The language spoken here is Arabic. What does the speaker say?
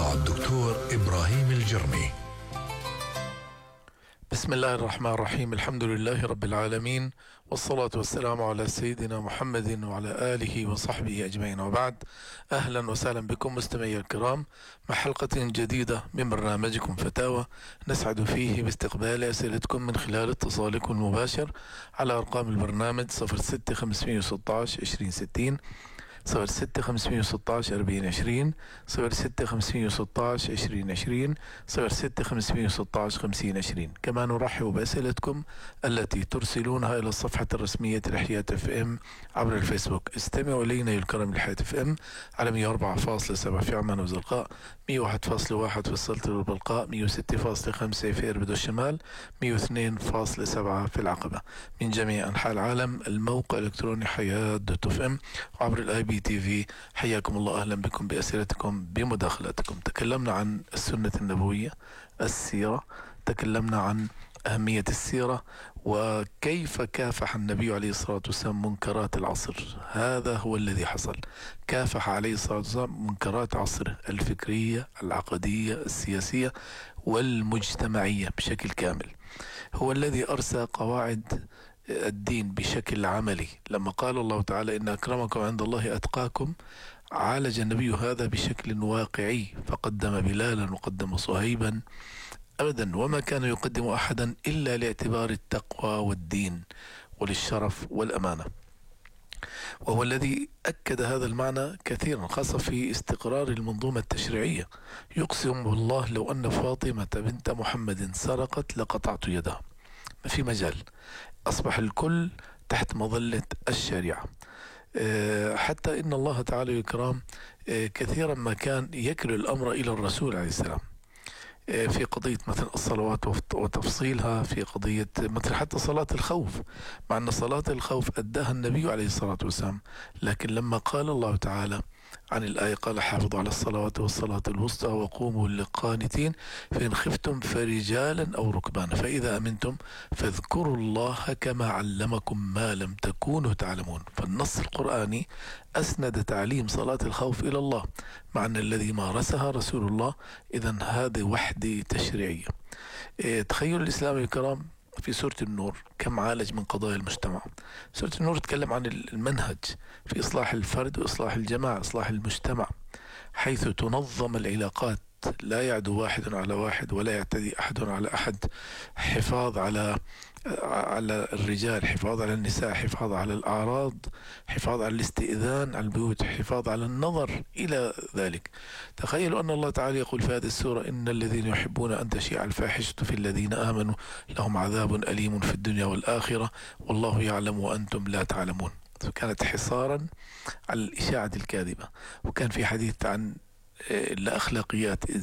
مع الدكتور إبراهيم الجرمي. بسم الله الرحمن الرحيم. الحمد لله رب العالمين، والصلاة والسلام على سيدنا محمد وعلى آله وصحبه أجمعين، وبعد. أهلا وسهلا بكم مستمعي الكرام مع حلقة جديدة من برنامجكم فتاوى، نسعد فيه باستقبال أسئلتكم من خلال اتصالكم المباشر على أرقام البرنامج 06 516 2060 06 516 4020 06 516 2020 06 516 5020. كما نرحب بأسئلتكم التي ترسلونها إلى الصفحة الرسمية لحياة اف ام عبر الفيسبوك. استمعوا إلينا يا الكرام لحياة اف ام على 104.7 في عمان وزرقاء، 101.1 في السلطة والبلقاء، 106.5 في إربد والشمال، 102.7 في العقبة. من جميع أنحاء العالم الموقع الإلكتروني حياة دوت اف ام عبر الاي بي تي في. حياكم الله، أهلا بكم بأسئلتكم بمداخلاتكم. تكلمنا عن السنة النبوية، السيرة، تكلمنا عن أهمية السيرة وكيف كافح النبي عليه الصلاة والسلام منكرات العصر. هذا هو الذي حصل، كافح عليه الصلاة والسلام منكرات عصره الفكرية العقدية السياسية والمجتمعية بشكل كامل. هو الذي أرسى قواعد الدين بشكل عملي. لما قال الله تعالى إن أكرمكم عند الله أتقاكم، عالج النبي هذا بشكل واقعي، فقدم بلالا وقدم صهيبا أبدا، وما كان يقدم أحدا إلا لاعتبار التقوى والدين وللشرف والأمانة. وهو الذي أكد هذا المعنى كثيرا، خاصة في استقرار المنظومة التشريعية. يقسم بالله لو أن فاطمة بنت محمد سرقت لقطعت يدها. ما في مجال، أصبح الكل تحت مظلة الشريعة. حتى إن الله تعالى الكرام كثيرا ما كان يكل الأمر إلى الرسول عليه السلام في قضية مثل الصلوات وتفصيلها، في قضية مثل حتى صلاة الخوف، مع أن صلاة الخوف أداها النبي عليه الصلاة والسلام، لكن لما قال الله تعالى عن الآية قال حافظوا على الصلوات والصلاة الوسطى وقوموا للقانتين فإن خفتم فرجالا أو ركبانا فإذا أمنتم فاذكروا الله كما علمكم ما لم تكونوا تعلمون. فالنص القرآني أسند تعليم صلاة الخوف إلى الله، مع أن الذي مارسها رسول الله. إذن هذه وحدة تشريعية. تخيل الإسلام الكرام في سورة النور كم عالج من قضايا المجتمع. سورة النور تتكلم عن المنهج في إصلاح الفرد وإصلاح الجماعة، إصلاح المجتمع، حيث تنظم العلاقات، لا يعدو واحد على واحد ولا يعتدي أحد على أحد، حفاظ على الرجال، حفاظ على النساء، حفاظ على الأعراض، حفاظ على الاستئذان على البيوت، حفاظ على النظر إلى ذلك. تخيلوا أن الله تعالى يقول في هذه السورة إن الذين يحبون أن تشيع الفاحشة في الذين آمنوا لهم عذاب أليم في الدنيا والآخرة والله يعلم وأنتم لا تعلمون. فكانت حصارا على الإشاعة الكاذبة. وكان في حديث عن الأخلاقيات